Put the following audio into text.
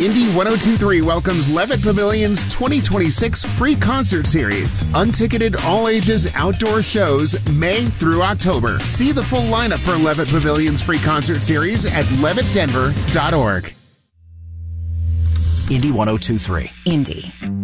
Indy 1023 welcomes Levitt Pavilion's 2026 free concert series. Unticketed all-ages outdoor shows May through October. See the full lineup for Levitt Pavilion's free concert series at levittdenver.org. Indy 1023. Indy.